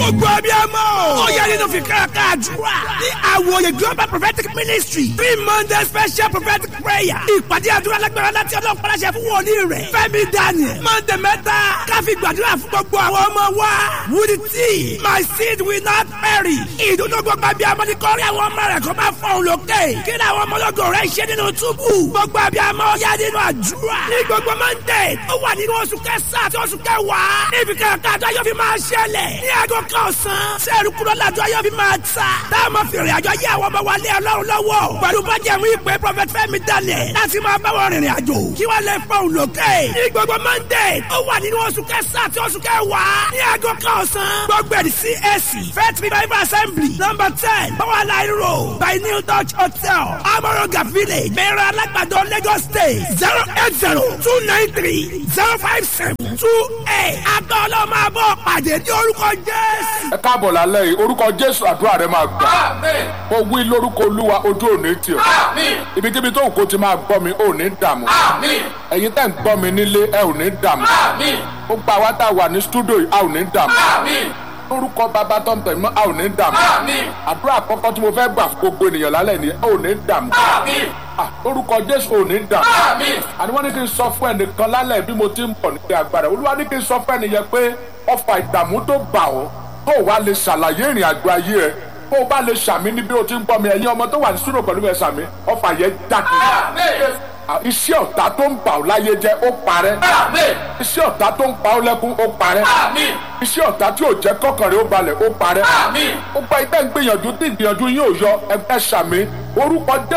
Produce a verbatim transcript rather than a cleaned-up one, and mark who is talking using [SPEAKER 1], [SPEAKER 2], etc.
[SPEAKER 1] gbogbo abiyamọ. ó yẹ nínú fi káraká àdúrà. ní àwòye global prophetic ministry three monday special prophetic prayer. ìpàdé àdúrà lágbára láti ọlọ́run pàṣẹ fún wòlíì rẹ̀. fẹ́mi daniel. monday mẹ́ta káfí gbàdúrà fún gbogbo àwọn ọmọ wa. wúdi tí my seed will not perish. ìdúró gbogbo abiyamọ ní kọ́rí àwọn ọmọ rẹ̀ kó máa fọ́ òun lókè. kí ni àwọn ọmọlọ́gọ̀ rẹ̀ ṣe nínú túbú. gbogbo abiyamọ yá nínú àdúrà. ní gbogbo monday ó wà nínú oṣù kẹsàn-án àti oṣù kẹwàá. níbi kankan àjọ yóò fi máa ṣẹlẹ̀. ní aago kan ọ̀sán. sẹ́ẹ̀rù kúrò lájọ yóò fi máa ta. táwọn fèrè àjọ yẹ àwọn ọmọ wa lé ọlọ́run lọ́wọ́. pẹ̀lú bájẹ̀mú ìpè prophet fẹ́mi daniel. láti máa bá wọn rìnrìn àjò. kí wọ́n lè fọ́ òun lókè. ní gbogbo monday ó wà nínú oṣù kẹsàn-án àti oṣù kẹwàá. ní aago kan ọ̀sán. gbogbo ẹ̀dì C A C faith revival assembly number ten power line road by new dutch hotel amoroga village mẹ́rin alágbàdo lagos state zero eight zero two nine three zero five seven two eight. àgbà ọlọ́mọ àbọ̀ pàdé ní orúkọ jésù.
[SPEAKER 2] ẹ káàbọ̀ lálẹ́ yìí orúkọ jésù àdúrà rẹ máa gbà.
[SPEAKER 3] Àmín.
[SPEAKER 2] mo wí lórúkọ olúwa ojú òní tì ọ́.
[SPEAKER 3] Àmín.
[SPEAKER 2] ibikíbi tó kò ti máa gbọ́ mi ò ní dààmú.
[SPEAKER 3] Àmín.
[SPEAKER 2] ẹ̀yin tẹ́ ń gbọ́ mi nílé ẹ ò ní dààmú.
[SPEAKER 3] Àmín.
[SPEAKER 2] ó gba àwa tá a wà ní stúdíò yìí a ò ní dààmú.
[SPEAKER 3] Àmín.
[SPEAKER 2] lórúkọ bàbá tó ń tẹ̀ mọ́ a ò ní dààmú.
[SPEAKER 3] Àmín.
[SPEAKER 2] àdúrà àkọ́kọ́ tí mo fẹ́ gbà fún gbogbo ènìyàn lálẹ́ ni ẹ ò ní dààmú.
[SPEAKER 3] Àmín.
[SPEAKER 2] Ah, lórúkọ jésù ò ní dààmú.
[SPEAKER 3] Àmín.
[SPEAKER 2] àní wọ́n ní kí n sọ fún ẹnìkan lálẹ́ bí mo ti ń bọ̀ nílé agbára olúwa ní kí n sọ fún ẹnìyẹn pé ọfà ìdààmú tó bà ọ́ tó wàá lè ṣàlàyé ìrìn àjò ayé ẹ tó o bá lè ṣàmì níbi o ti ń gbọ́ mi ẹ̀yin ọmọ tó wà ní sùúrù pẹ̀lú ẹ̀ ṣàmì ọfà yẹn jáde.
[SPEAKER 3] Àmín.
[SPEAKER 2] iṣẹ́ ọ̀tá tó ń bà ọ́ láyé jẹ́ ó parẹ́.
[SPEAKER 3] Àmín.
[SPEAKER 2] iṣẹ́ ọ̀tá tó ń pa ọ́ lẹ́kún ó parẹ́.
[SPEAKER 3] Àmín.
[SPEAKER 2] iṣẹ́ ọ̀tá tí ò jẹ́ kọ́kàn rẹ̀ ó balẹ̀ ó parẹ́.
[SPEAKER 3] Àmín.
[SPEAKER 2] ó gba ẹgbẹ́ ń gbìyànjú tí ìgbìyànjú yín ò yọ ẹgbẹ́ ṣàmì orúkọ